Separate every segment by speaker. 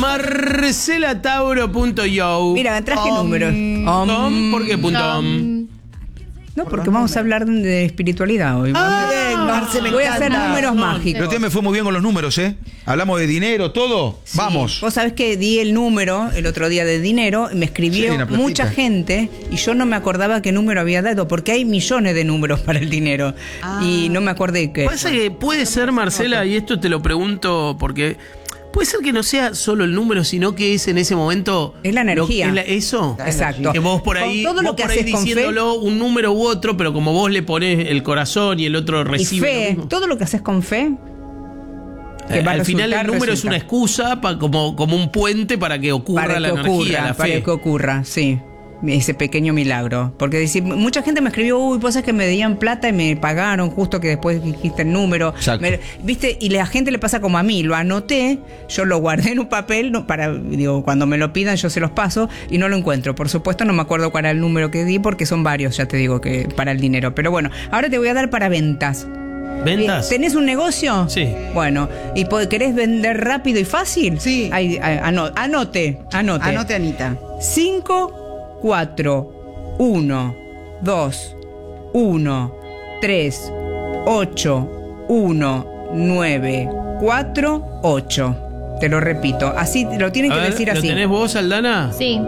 Speaker 1: marcelatauro.io.
Speaker 2: Mira, traje números.
Speaker 1: ¿Por qué punto?
Speaker 2: No, porque vamos a hablar de espiritualidad hoy. Voy a hacer números mágicos.
Speaker 3: Pero usted me fue muy bien con los números, ¿eh? Hablamos de dinero, todo.
Speaker 2: Sí.
Speaker 3: Vamos.
Speaker 2: Vos sabés que di el número el otro día de dinero, y me escribió mucha gente y yo no me acordaba qué número había dado, porque hay millones de números para el dinero. Y no me acordé qué.
Speaker 1: Pasa que puede ser, Marcela, y esto te lo pregunto porque puede ser que no sea solo el número, sino que es en ese momento.
Speaker 2: Es la energía.
Speaker 1: Eso.
Speaker 2: Exacto.
Speaker 1: Que vos por ahí,
Speaker 2: con todo lo que haces con
Speaker 1: diciéndolo un número u otro, pero como vos le ponés el corazón y el otro recibe.
Speaker 2: Y fe, todo lo que haces con fe.
Speaker 1: Al final el número es una excusa como un puente para que ocurra la energía, la fe.
Speaker 2: Para que ocurra, sí. Ese pequeño milagro. Porque mucha gente me escribió, pues es que me dieron plata y me pagaron justo que después dijiste el número. ¿Viste? Y la gente le pasa como a mí, lo anoté, yo lo guardé en un papel, cuando me lo pidan yo se los paso y no lo encuentro. Por supuesto no me acuerdo cuál era el número que di porque son varios, ya te digo, que para el dinero. Pero bueno, ahora te voy a dar para ventas.
Speaker 1: ¿Ventas?
Speaker 2: ¿Tenés un negocio?
Speaker 1: Sí.
Speaker 2: Bueno, ¿y querés vender rápido y fácil?
Speaker 4: Sí.
Speaker 2: Anote.
Speaker 4: Anote, Anita.
Speaker 2: 5, 4, 1, 2, 1, 3, 8, 1, 9, 4, 8. Te lo repito. Así lo tienen que decir así.
Speaker 1: ¿Lo tenés vos, Aldana?
Speaker 5: Sí.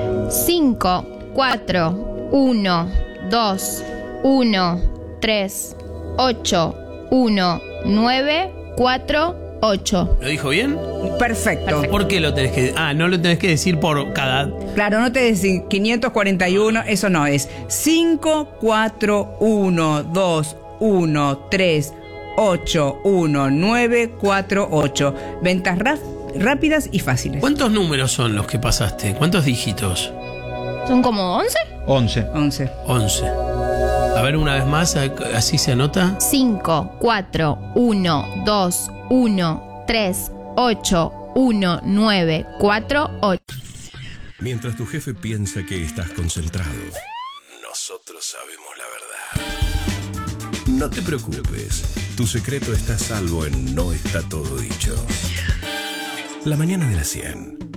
Speaker 5: 5, 4, 1, 2, 1, 3, 8, 1, 9, 4, 8.
Speaker 1: ¿Lo dijo bien?
Speaker 2: Perfecto.
Speaker 1: ¿Por qué lo tenés que no lo tenés que decir por cada?
Speaker 2: Claro, no te decís 541, eso no es. 5, 4, 1, 2, 1, 3, 8, 1, 9, 4, 8. Ventas rápidas y fáciles.
Speaker 1: ¿Cuántos números son los que pasaste? ¿Cuántos dígitos?
Speaker 5: ¿Son como 11?
Speaker 3: 11.
Speaker 1: 11. A ver, una vez más, así se anota.
Speaker 5: 5, 4, 1, 2, 1, 3, 8, 1, 9, 4, 8.
Speaker 6: Mientras tu jefe piensa que estás concentrado, nosotros sabemos la verdad. No te preocupes, tu secreto está a salvo en No Está Todo Dicho. La mañana de las 100.